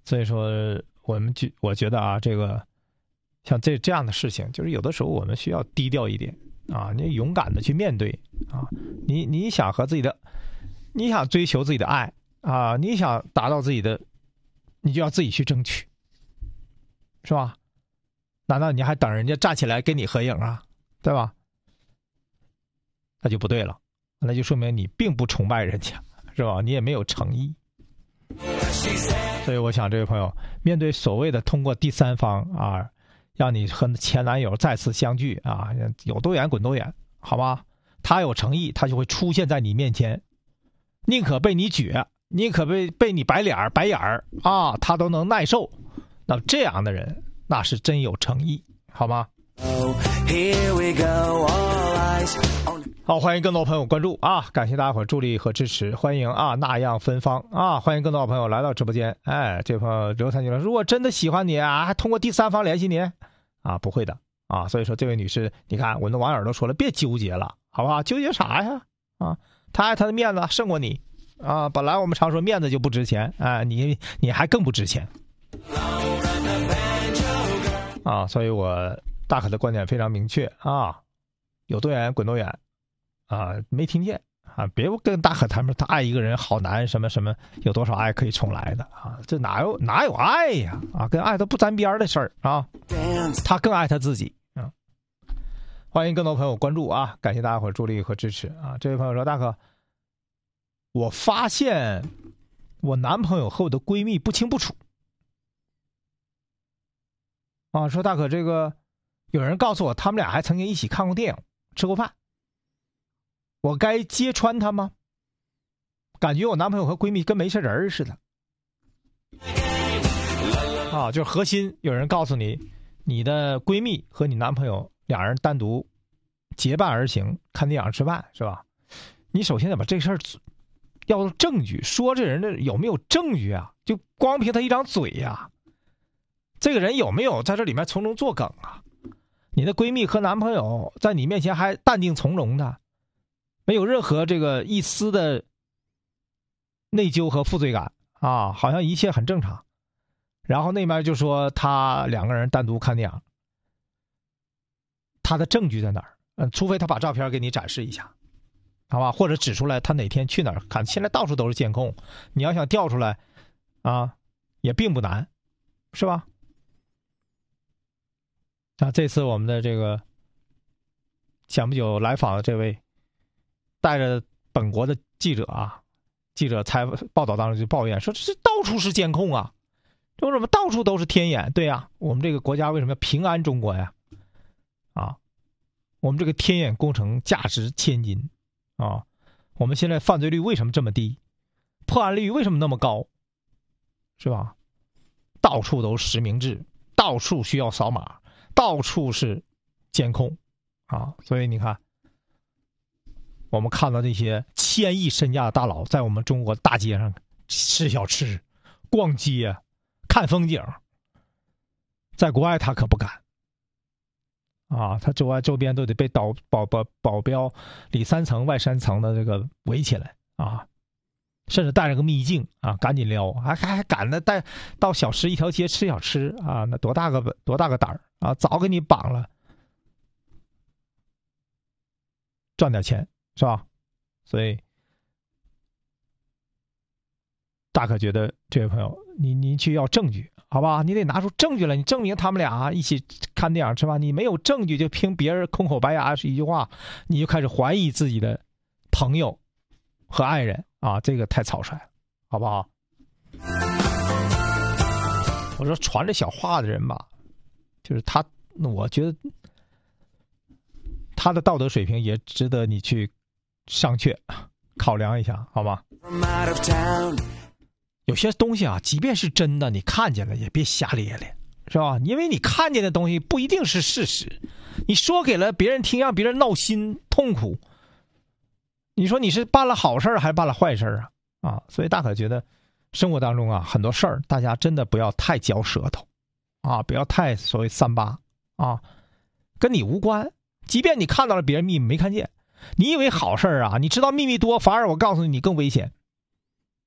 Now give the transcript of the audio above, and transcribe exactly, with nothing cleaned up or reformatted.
所以说我们觉我觉得啊，这个像这这样的事情，就是有的时候我们需要低调一点啊，你勇敢的去面对啊，你你想和自己的，你想追求自己的爱啊，你想达到自己的，你就要自己去争取，是吧？难道你还等人家站起来跟你合影啊，对吧？那就不对了，那就说明你并不崇拜人家，是吧？你也没有诚意。所以我想这位朋友，面对所谓的通过第三方啊，让你和前男友再次相聚啊，有多远滚多远，好吧？他有诚意，他就会出现在你面前，宁可被你撅，宁可被被你白脸白眼儿啊，他都能耐受。那这样的人，那是真有诚意，好吗？好，欢迎更多朋友关注啊！感谢大家伙助力和支持，欢迎啊那样芬芳啊！欢迎更多朋友来到直播间。哎，这位朋友刘三姐说，如果真的喜欢你啊，还通过第三方联系你啊？不会的啊！所以说，这位女士，你看我们的网友都说了，别纠结了，好不好？纠结啥呀？啊，他爱他的面子胜过你啊！本来我们常说面子就不值钱，哎，你你还更不值钱啊！所以我大可的观点非常明确啊，有多远滚多远。啊，没听见啊！别跟大可他们，他爱一个人好难，什么什么，有多少爱可以重来的啊？这哪有哪有爱呀？啊，跟爱都不沾边的事儿啊！他更爱他自己啊！欢迎更多朋友关注啊！感谢大家伙助力和支持啊！这位朋友说，大可，我发现我男朋友和我的闺蜜不清不楚啊！说大可，这个有人告诉我，他们俩还曾经一起看过电影，吃过饭。我该揭穿他吗？感觉我男朋友和闺蜜跟没事人似的啊！就是核心有人告诉你，你的闺蜜和你男朋友两人单独结伴而行，看电影吃饭，是吧？你首先得把这事儿要证据，说这人的有没有证据啊？就光凭他一张嘴呀、啊，这个人有没有在这里面从中作梗啊？你的闺蜜和男朋友在你面前还淡定从容的。没有任何这个一丝的内疚和负罪感啊，好像一切很正常。然后那边就说他两个人单独看电影，他的证据在哪儿？嗯，除非他把照片给你展示一下，好吧？或者指出来他哪天去哪儿看。现在到处都是监控，你要想调出来啊，也并不难，是吧？啊，这次我们的这个前不久来访的这位。带着本国的记者啊，记者采报道当中就抱怨说：“这到处是监控啊，为什么到处都是天眼？对呀、啊，我们这个国家为什么要平安中国呀？啊，我们这个天眼工程价值千金啊，我们现在犯罪率为什么这么低？破案率为什么那么高？是吧？到处都是实名制，到处需要扫码，到处是监控啊，所以你看。”我们看到那些千亿身价的大佬在我们中国大街上吃小吃、逛街、看风景，在国外他可不敢啊！他周外周边都得被保保保保镖里三层外三层的这个围起来啊，甚至带着个秘境啊，赶紧撩，还还还赶着带到小吃一条街吃小吃啊！那多大个多大个胆儿啊！早给你绑了，赚点钱。是吧？所以大可觉得这位朋友，你你去要证据，好吧？你得拿出证据来，你证明他们俩一起看电影吃饭。你没有证据，就凭别人空口白牙是一句话，你就开始怀疑自己的朋友和爱人啊，这个太草率了，好不好？我说传这小话的人吧，就是他，我觉得他的道德水平也值得你去。商榷考量一下，好吧？有些东西啊，即便是真的，你看见了也别瞎咧咧，是吧？因为你看见的东西不一定是事实，你说给了别人听，让别人闹心痛苦，你说你是办了好事还是办了坏事啊？啊，所以大可觉得生活当中啊，很多事儿大家真的不要太嚼舌头啊，不要太所谓三八啊，跟你无关。即便你看到了别人秘密没看见。你以为好事啊？你知道秘密多，反而我告诉你，你更危险。